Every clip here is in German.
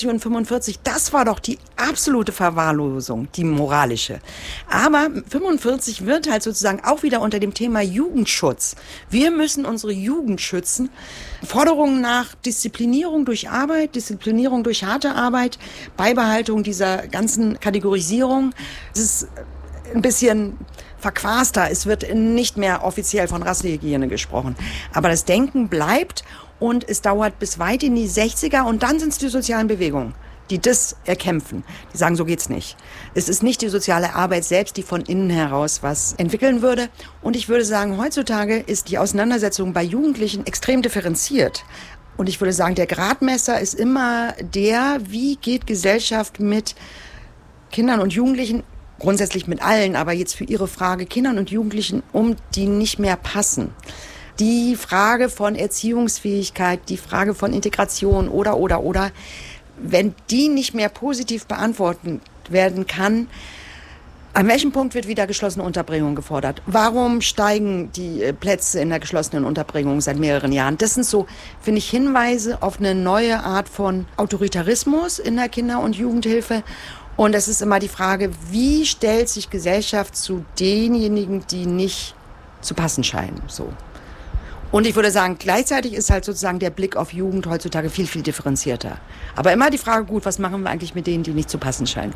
und 45, das war doch die absolute Verwahrlosung, die moralische. Aber 45 wird halt sozusagen auch wieder unter dem Thema Jugendschutz. Wir müssen unsere Jugend schützen. Forderungen nach Disziplinierung durch Arbeit, Disziplinierung durch harte Arbeit, Beibehaltung dieser ganzen Kategorisierung. Es ist ein bisschen verquaster. Es wird nicht mehr offiziell von Rassehygiene gesprochen. Aber das Denken bleibt. Und es dauert bis weit in die 60er und dann sind es die sozialen Bewegungen, die das erkämpfen. Die sagen, so geht's nicht. Es ist nicht die soziale Arbeit selbst, die von innen heraus was entwickeln würde. Und ich würde sagen, heutzutage ist die Auseinandersetzung bei Jugendlichen extrem differenziert. Und ich würde sagen, der Gradmesser ist immer der, wie geht Gesellschaft mit Kindern und Jugendlichen, grundsätzlich mit allen, aber jetzt für Ihre Frage, Kindern und Jugendlichen um, die nicht mehr passen. Die Frage von Erziehungsfähigkeit, die Frage von Integration oder, wenn die nicht mehr positiv beantwortet werden kann, an welchem Punkt wird wieder geschlossene Unterbringung gefordert? Warum steigen die Plätze in der geschlossenen Unterbringung seit mehreren Jahren? Das sind so, finde ich, Hinweise auf eine neue Art von Autoritarismus in der Kinder- und Jugendhilfe. Und es ist immer die Frage, wie stellt sich Gesellschaft zu denjenigen, die nicht zu passen scheinen, so. Und ich würde sagen, gleichzeitig ist halt sozusagen der Blick auf Jugend heutzutage viel, viel differenzierter. Aber immer die Frage, gut, was machen wir eigentlich mit denen, die nicht zu passen scheinen?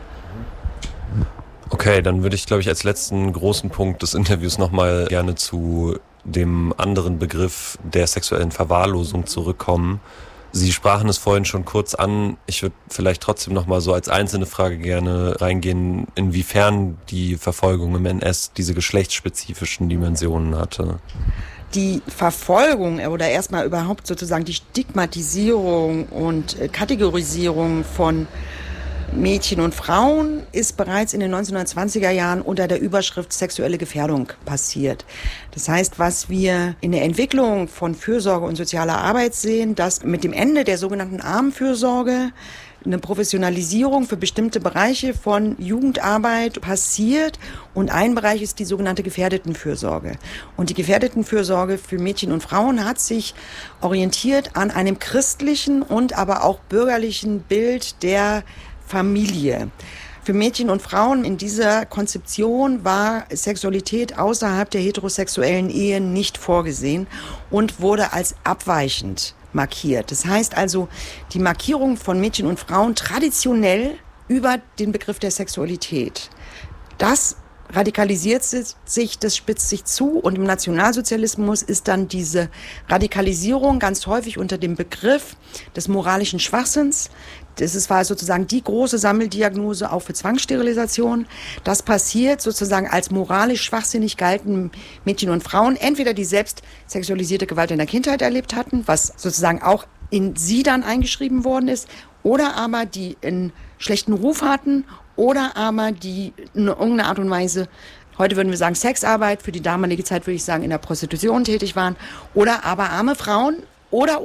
Okay, dann würde ich, glaube ich, als letzten großen Punkt des Interviews nochmal gerne zu dem anderen Begriff der sexuellen Verwahrlosung zurückkommen. Sie sprachen es vorhin schon kurz an. Ich würde vielleicht trotzdem nochmal so als einzelne Frage gerne reingehen, inwiefern die Verfolgung im NS diese geschlechtsspezifischen Dimensionen hatte. Die Verfolgung oder erstmal überhaupt sozusagen die Stigmatisierung und Kategorisierung von Mädchen und Frauen ist bereits in den 1920er Jahren unter der Überschrift sexuelle Gefährdung passiert. Das heißt, was wir in der Entwicklung von Fürsorge und sozialer Arbeit sehen, dass mit dem Ende der sogenannten Armenfürsorge eine Professionalisierung für bestimmte Bereiche von Jugendarbeit passiert. Und ein Bereich ist die sogenannte Gefährdetenfürsorge. Und die Gefährdetenfürsorge für Mädchen und Frauen hat sich orientiert an einem christlichen und aber auch bürgerlichen Bild der Familie. Für Mädchen und Frauen in dieser Konzeption war Sexualität außerhalb der heterosexuellen Ehe nicht vorgesehen und wurde als abweichend markiert. Das heißt also, die Markierung von Mädchen und Frauen traditionell über den Begriff der Sexualität. Das radikalisiert sich, das spitzt sich zu und im Nationalsozialismus ist dann diese Radikalisierung ganz häufig unter dem Begriff des moralischen Schwachsinns. War sozusagen die große Sammeldiagnose auch für Zwangssterilisation. Das passiert sozusagen als moralisch schwachsinnig galten Mädchen und Frauen, entweder die selbst sexualisierte Gewalt in der Kindheit erlebt hatten, was sozusagen auch in sie dann eingeschrieben worden ist, oder aber die einen schlechten Ruf hatten, oder aber die in irgendeiner Art und Weise, heute würden wir sagen Sexarbeit, für die damalige Zeit würde ich sagen in der Prostitution tätig waren, oder aber arme Frauen, oder.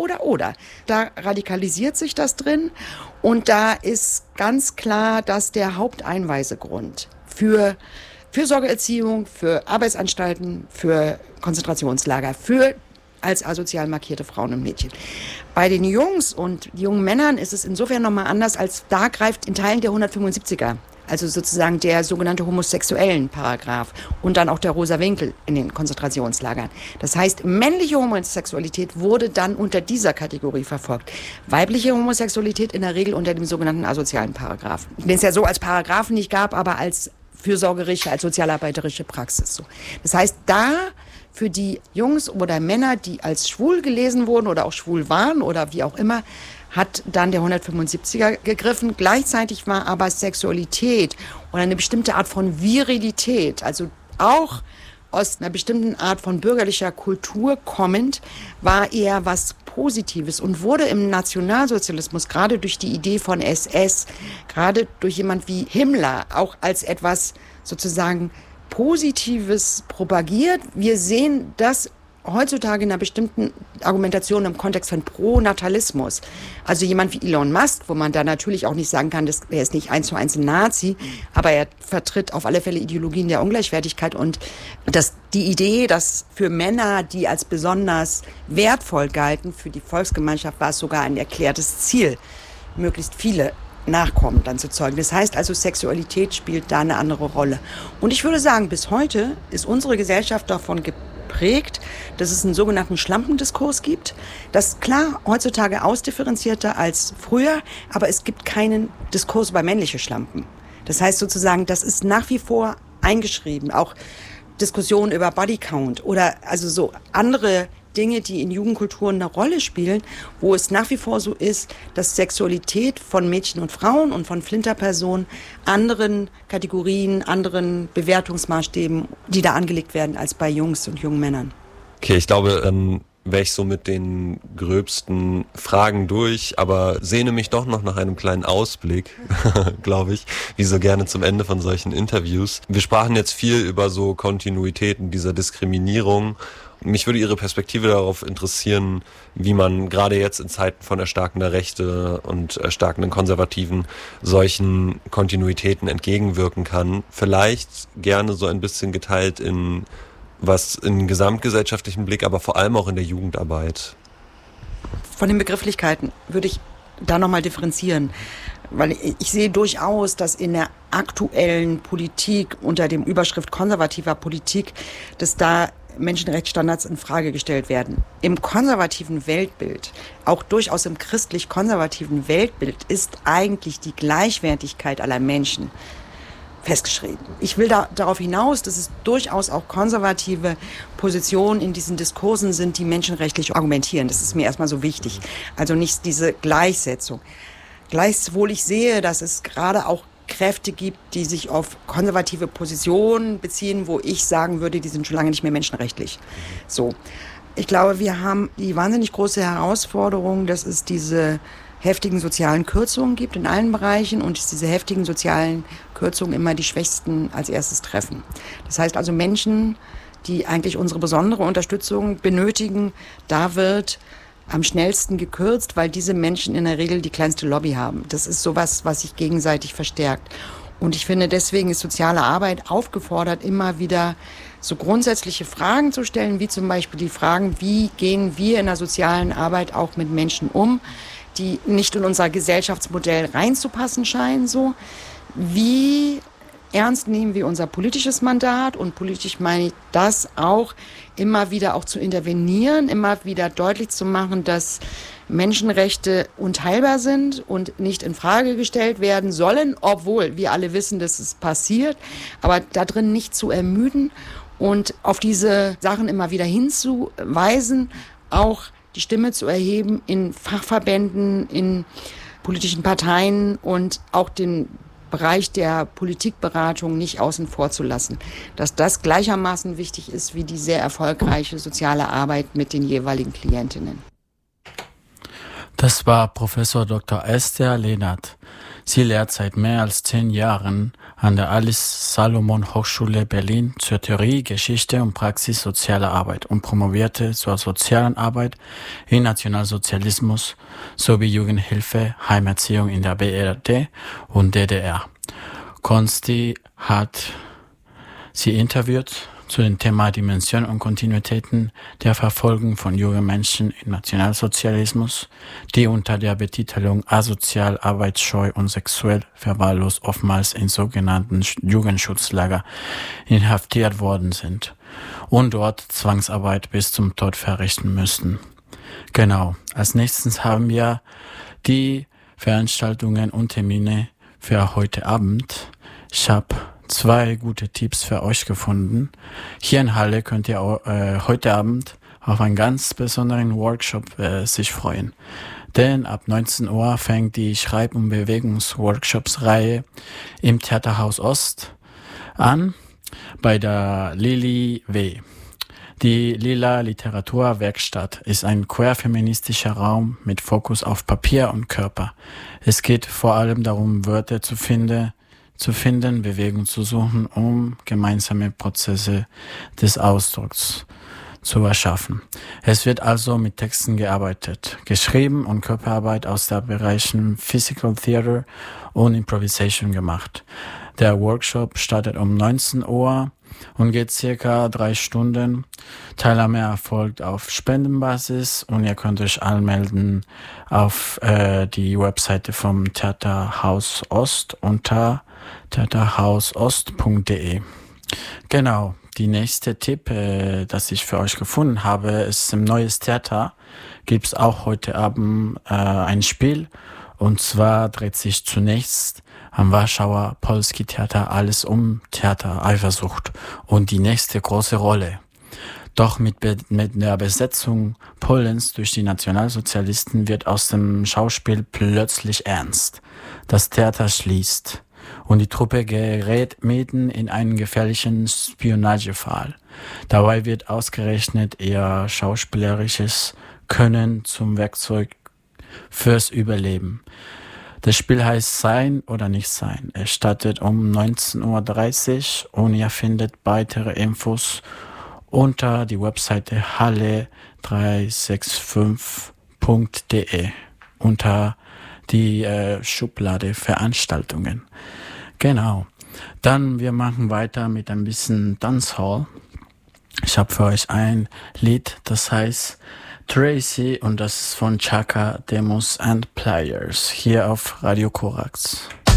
Da radikalisiert sich das drin und da ist ganz klar, dass der Haupteinweisegrund für Fürsorgeerziehung, für Arbeitsanstalten, für Konzentrationslager, für als asozial markierte Frauen und Mädchen. Bei den Jungs und jungen Männern ist es insofern nochmal anders, als da greift in Teilen der 175er, also sozusagen der sogenannte homosexuellen Paragraph und dann auch der rosa Winkel in den Konzentrationslagern. Das heißt, männliche Homosexualität wurde dann unter dieser Kategorie verfolgt. Weibliche Homosexualität in der Regel unter dem sogenannten asozialen Paragraph. Den es ja so als Paragraphen nicht gab, aber als fürsorgerische, als sozialarbeiterische Praxis. So. Das heißt, da für die Jungs oder Männer, die als schwul gelesen wurden oder auch schwul waren oder wie auch immer, hat dann der 175er gegriffen. Gleichzeitig war aber Sexualität oder eine bestimmte Art von Virilität, also auch aus einer bestimmten Art von bürgerlicher Kultur kommend, war eher was Positives und wurde im Nationalsozialismus gerade durch die Idee von SS, gerade durch jemand wie Himmler auch als etwas sozusagen Positives propagiert. Wir sehen das heutzutage in einer bestimmten Argumentation im Kontext von Pronatalismus. Also jemand wie Elon Musk, wo man da natürlich auch nicht sagen kann, er ist nicht 1:1 ein Nazi, aber er vertritt auf alle Fälle Ideologien der Ungleichwertigkeit und die Idee, dass für Männer, die als besonders wertvoll galten, für die Volksgemeinschaft war es sogar ein erklärtes Ziel, möglichst viele Nachkommen dann zu zeugen. Das heißt also, Sexualität spielt da eine andere Rolle. Und ich würde sagen, bis heute ist unsere Gesellschaft davon geprägt, dass es einen sogenannten Schlampendiskurs gibt. Das ist klar heutzutage ausdifferenzierter als früher, aber es gibt keinen Diskurs über männliche Schlampen. Das heißt sozusagen, das ist nach wie vor eingeschrieben. Auch Diskussionen über Bodycount oder also so andere Dinge, die in Jugendkulturen eine Rolle spielen, wo es nach wie vor so ist, dass Sexualität von Mädchen und Frauen und von Flinterpersonen anderen Kategorien, anderen Bewertungsmaßstäben, die da angelegt werden, als bei Jungs und jungen Männern. Okay, ich glaube, dann wäre ich so mit den gröbsten Fragen durch, aber sehne mich doch noch nach einem kleinen Ausblick, glaube ich, wie so gerne zum Ende von solchen Interviews. Wir sprachen jetzt viel über so Kontinuitäten dieser Diskriminierung. Mich würde Ihre Perspektive darauf interessieren, wie man gerade jetzt in Zeiten von erstarkender Rechte und erstarkenden Konservativen solchen Kontinuitäten entgegenwirken kann. Vielleicht gerne so ein bisschen geteilt in was in gesamtgesellschaftlichen Blick, aber vor allem auch in der Jugendarbeit. Von den Begrifflichkeiten würde ich da nochmal differenzieren, weil ich sehe durchaus, dass in der aktuellen Politik unter dem Überschrift konservativer Politik, dass da Menschenrechtsstandards in Frage gestellt werden. Im konservativen Weltbild, auch durchaus im christlich-konservativen Weltbild, ist eigentlich die Gleichwertigkeit aller Menschen festgeschrieben. Ich will darauf hinaus, dass es durchaus auch konservative Positionen in diesen Diskursen sind, die menschenrechtlich argumentieren. Das ist mir erstmal so wichtig. Also nicht diese Gleichsetzung. Gleichwohl ich sehe, dass es gerade auch Kräfte gibt, die sich auf konservative Positionen beziehen, wo ich sagen würde, die sind schon lange nicht mehr menschenrechtlich. So. Ich glaube, wir haben die wahnsinnig große Herausforderung, dass es diese heftigen sozialen Kürzungen gibt in allen Bereichen und dass diese heftigen sozialen Kürzungen immer die Schwächsten als erstes treffen. Das heißt also Menschen, die eigentlich unsere besondere Unterstützung benötigen, da wird am schnellsten gekürzt, weil diese Menschen in der Regel die kleinste Lobby haben. Das ist sowas, was sich gegenseitig verstärkt. Und ich finde, deswegen ist soziale Arbeit aufgefordert, immer wieder so grundsätzliche Fragen zu stellen, wie zum Beispiel die Fragen, wie gehen wir in der sozialen Arbeit auch mit Menschen um, die nicht in unser Gesellschaftsmodell reinzupassen scheinen, so. Wie ernst nehmen wir unser politisches Mandat? Und politisch meine ich das auch, immer wieder auch zu intervenieren, immer wieder deutlich zu machen, dass Menschenrechte unteilbar sind und nicht in Frage gestellt werden sollen, obwohl wir alle wissen, dass es passiert, aber da drin nicht zu ermüden und auf diese Sachen immer wieder hinzuweisen, auch die Stimme zu erheben in Fachverbänden, in politischen Parteien und auch den Bereich der Politikberatung nicht außen vor zu lassen. Dass das gleichermaßen wichtig ist wie die sehr erfolgreiche soziale Arbeit mit den jeweiligen Klientinnen. Das war Professor Dr. Esther Lehnert. Sie lehrt seit mehr als 10 Jahren an der Alice Salomon Hochschule Berlin zur Theorie, Geschichte und Praxis sozialer Arbeit und promovierte zur sozialen Arbeit in Nationalsozialismus sowie Jugendhilfe, Heimerziehung in der BRD und DDR. Konsti hat sie interviewt zu dem Thema Dimension und Kontinuitäten der Verfolgung von jungen Menschen im Nationalsozialismus, die unter der Betitelung asozial, arbeitsscheu und sexuell verwahrlost oftmals in sogenannten Jugendschutzlager inhaftiert worden sind und dort Zwangsarbeit bis zum Tod verrichten müssten. Genau, als nächstes haben wir die Veranstaltungen und Termine für heute Abend. Ich habe 2 gute Tipps für euch gefunden. Hier in Halle könnt ihr heute Abend auf einen ganz besonderen Workshop sich freuen. Denn ab 19 Uhr fängt die Schreib- und Bewegungsworkshops-Reihe im Theaterhaus Ost an bei der Lili W. Die Lila Literaturwerkstatt ist ein queer-feministischer Raum mit Fokus auf Papier und Körper. Es geht vor allem darum, Wörter zu finden, Bewegung zu suchen, um gemeinsame Prozesse des Ausdrucks zu erschaffen. Es wird also mit Texten gearbeitet, geschrieben und Körperarbeit aus den Bereichen Physical Theater und Improvisation gemacht. Der Workshop startet um 19 Uhr und geht circa 3 Stunden. Teilnahme erfolgt auf Spendenbasis und ihr könnt euch anmelden auf die Webseite vom Theaterhaus Ost unter theaterhausost.de. Genau, die nächste Tipp, das ich für euch gefunden habe, ist im Neues Theater. Gibt's auch heute Abend ein Spiel, und zwar dreht sich zunächst am Warschauer Polski Theater alles um Theater Eifersucht und die nächste große Rolle. Doch mit der Besetzung Polens durch die Nationalsozialisten wird aus dem Schauspiel plötzlich ernst. Das Theater schließt und die Truppe gerät mitten in einen gefährlichen Spionagefall. Dabei wird ausgerechnet ihr schauspielerisches Können zum Werkzeug fürs Überleben. Das Spiel heißt Sein oder nicht sein. Es startet um 19:30 Uhr und ihr findet weitere Infos unter die Webseite halle365.de unter die Schublade Veranstaltungen. Genau. Dann wir machen weiter mit ein bisschen Dancehall. Ich habe für euch ein Lied, das heißt Tracy und das ist von Chaka, Demos and Players hier auf Radio Korax.